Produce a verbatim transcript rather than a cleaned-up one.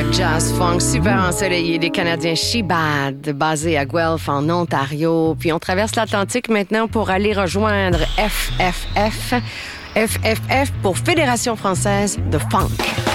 Le jazz funk super ensoleillé des Canadiens She-Bad, basés à Guelph en Ontario. Puis on traverse l'Atlantique maintenant pour aller rejoindre F F F. F F F pour Fédération française de funk.